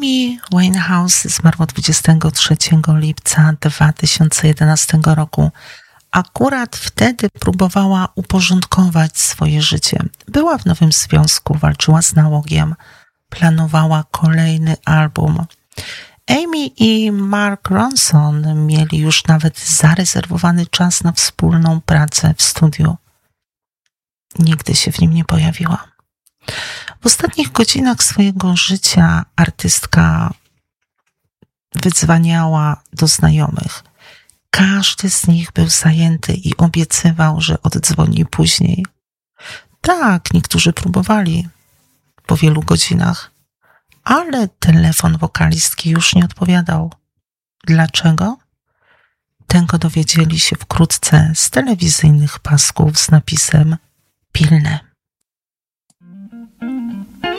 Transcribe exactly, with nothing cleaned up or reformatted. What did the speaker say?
Amy Winehouse zmarła dwudziestego trzeciego lipca dwa tysiące jedenastego roku. Akurat wtedy próbowała uporządkować swoje życie. Była w nowym związku, walczyła z nałogiem, planowała kolejny album. Amy i Mark Ronson mieli już nawet zarezerwowany czas na wspólną pracę w studiu. Nigdy się w nim nie pojawiła. W ostatnich godzinach swojego życia artystka wydzwaniała do znajomych. Każdy z nich był zajęty i obiecywał, że oddzwoni później. Tak, niektórzy próbowali po wielu godzinach, ale telefon wokalistki już nie odpowiadał. Dlaczego? Tego dowiedzieli się wkrótce z telewizyjnych pasków z napisem pilne.